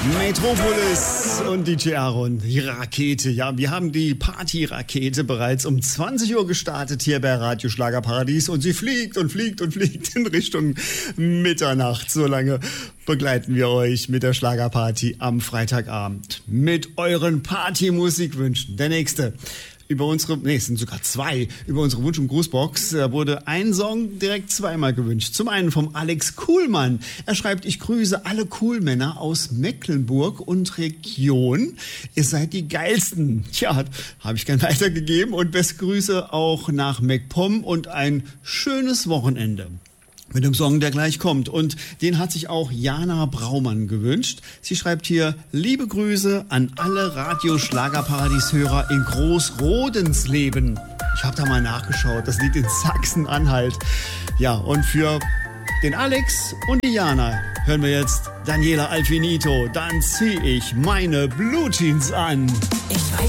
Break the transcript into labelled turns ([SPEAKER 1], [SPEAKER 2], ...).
[SPEAKER 1] Metropolis und DJ Aaron, die Rakete. Ja, wir haben die Party-Rakete bereits um 20 Uhr gestartet hier bei Radio Schlagerparadies und sie fliegt und fliegt und fliegt in Richtung Mitternacht. So lange begleiten wir euch mit der Schlagerparty am Freitagabend mit euren Partymusikwünschen. Der nächste. Es sind sogar zwei. Über unsere Wunsch- und Grußbox wurde ein Song direkt zweimal gewünscht. Zum einen vom Alex Kuhlmann. Er schreibt, ich grüße alle Coolmänner aus Mecklenburg und Region. Ihr seid die geilsten. Tja, habe ich gern weitergegeben. Und beste Grüße auch nach MacPom und ein schönes Wochenende. Mit dem Song, der gleich kommt. Und den hat sich auch Jana Braumann gewünscht. Sie schreibt hier, liebe Grüße an alle Radio-Schlagerparadies-Hörer in Großrodensleben. Ich habe da mal nachgeschaut, das liegt in Sachsen-Anhalt. Ja, und für den Alex und die Jana hören wir jetzt Daniela Alfinito. Dann zieh ich meine Blue Jeans an.